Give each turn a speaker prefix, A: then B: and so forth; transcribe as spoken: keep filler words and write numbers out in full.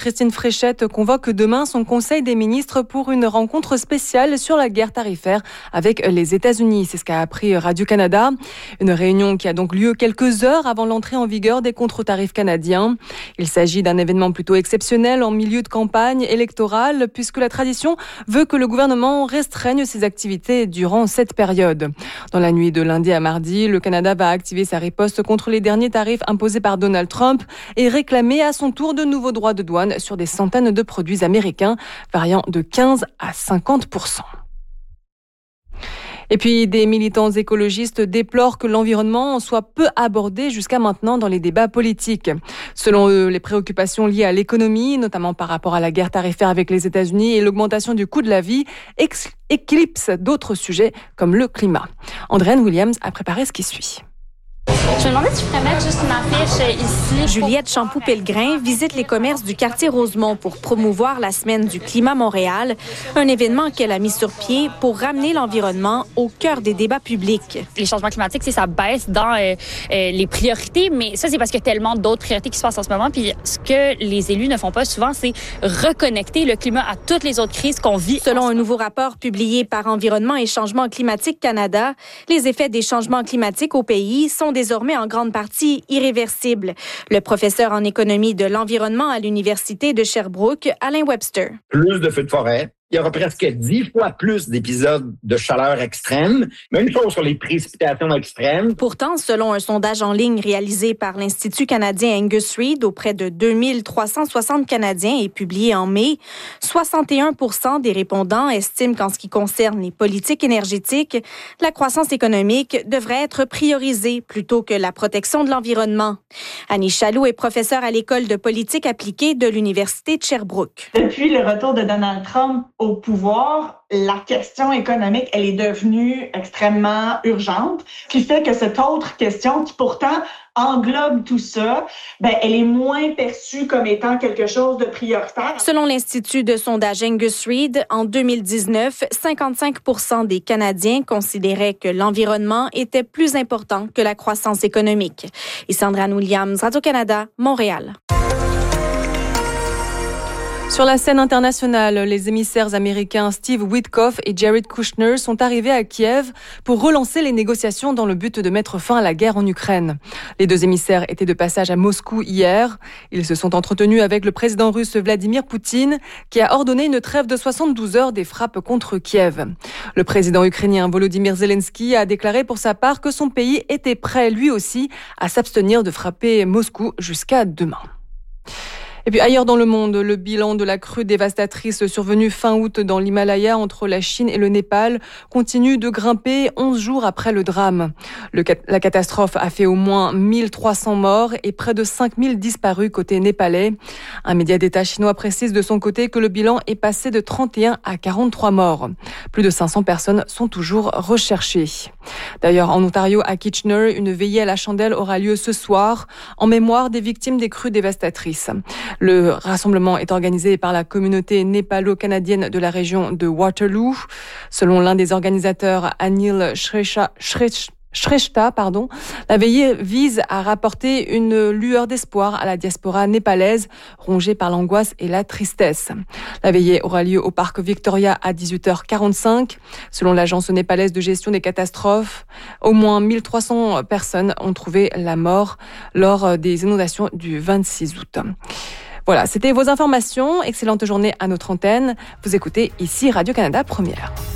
A: Christine Fréchette convoque demain son conseil des ministres pour une rencontre spéciale sur la guerre tarifaire avec les États-Unis. C'est ce qu'a appris Radio-Canada. Une réunion qui a donc lieu quelques heures avant l'entrée en vigueur des contre-tarifs canadiens. Il s'agit d'un événement plutôt exceptionnel en milieu de campagne électorale puisque la tradition veut que le gouvernement restreigne ses activités durant cette période. Dans la nuit de lundi à mardi, le Canada va activer sa riposte contre les derniers tarifs imposés par Donald Trump et réclamer à son tour de nouveaux droits de douane sur des centaines de produits américains, variant de quinze à cinquante pour cent. Et puis, des militants écologistes déplorent que l'environnement soit peu abordé jusqu'à maintenant dans les débats politiques. Selon eux, les préoccupations liées à l'économie, notamment par rapport à la guerre tarifaire avec les États-Unis et l'augmentation du coût de la vie, ex- éclipsent d'autres sujets comme le climat. Andréane Williams a préparé ce qui suit.
B: Je me demandais si je pourrais mettre juste une affiche ici.
C: Juliette Champoux-Pellegrin visite les commerces du quartier Rosemont pour promouvoir la Semaine du climat Montréal, un événement qu'elle a mis sur pied pour ramener l'environnement au cœur des débats publics.
B: Les changements climatiques, c'est ça baisse dans euh, euh, les priorités, mais ça, c'est parce qu'il y a tellement d'autres priorités qui se passent en ce moment. Puis ce que les élus ne font pas souvent, c'est reconnecter le climat à toutes les autres crises qu'on vit.
C: Selon un nouveau rapport publié par Environnement et Changement climatique Canada, les effets des changements climatiques au pays sont désormais en grande partie irréversibles. Le professeur en économie de l'environnement à l'Université de Sherbrooke, Alain Webster.
D: Plus de feux de forêt. Il y aura presque dix fois plus d'épisodes de chaleur extrême. Même chose sur les précipitations extrêmes.
C: Pourtant, selon un sondage en ligne réalisé par l'Institut canadien Angus Reid auprès de deux mille trois cent soixante Canadiens et publié en mai, soixante et un pour cent des répondants estiment qu'en ce qui concerne les politiques énergétiques, la croissance économique devrait être priorisée plutôt que la protection de l'environnement. Annie Chaloux est professeure à l'École de politique appliquée de l'Université de Sherbrooke.
E: Depuis le retour de Donald Trump au pouvoir, la question économique, elle est devenue extrêmement urgente, ce qui fait que cette autre question, qui pourtant englobe tout ça, ben, elle est moins perçue comme étant quelque chose de prioritaire.
C: Selon l'Institut de sondage Angus Reid, en deux mille dix-neuf, cinquante-cinq pour cent des Canadiens considéraient que l'environnement était plus important que la croissance économique. Et Sandra Williams, Radio-Canada, Montréal.
A: Sur la scène internationale, les émissaires américains Steve Witkoff et Jared Kushner sont arrivés à Kiev pour relancer les négociations dans le but de mettre fin à la guerre en Ukraine. Les deux émissaires étaient de passage à Moscou hier. Ils se sont entretenus avec le président russe Vladimir Poutine, qui a ordonné une trêve de soixante-douze heures des frappes contre Kiev. Le président ukrainien Volodymyr Zelensky a déclaré pour sa part que son pays était prêt lui aussi à s'abstenir de frapper Moscou jusqu'à demain. Et puis ailleurs dans le monde, le bilan de la crue dévastatrice survenue fin août dans l'Himalaya entre la Chine et le Népal continue de grimper onze jours après le drame. Le, la catastrophe a fait au moins mille trois cents morts et près de cinq mille disparus côté népalais. Un média d'État chinois précise de son côté que le bilan est passé de trente et un à quarante-trois morts. Plus de cinq cents personnes sont toujours recherchées. D'ailleurs, en Ontario, à Kitchener, une veillée à la chandelle aura lieu ce soir en mémoire des victimes des crues dévastatrices. Le rassemblement est organisé par la communauté népalo-canadienne de la région de Waterloo. Selon l'un des organisateurs, Anil Shrestha, Shrestha, pardon, la veillée vise à rapporter une lueur d'espoir à la diaspora népalaise, rongée par l'angoisse et la tristesse. La veillée aura lieu au parc Victoria à dix-huit heures quarante-cinq. Selon l'agence népalaise de gestion des catastrophes, au moins mille trois cents personnes ont trouvé la mort lors des inondations du vingt-six août. Voilà, c'était vos informations. Excellente journée à notre antenne. Vous écoutez ici Radio-Canada Première.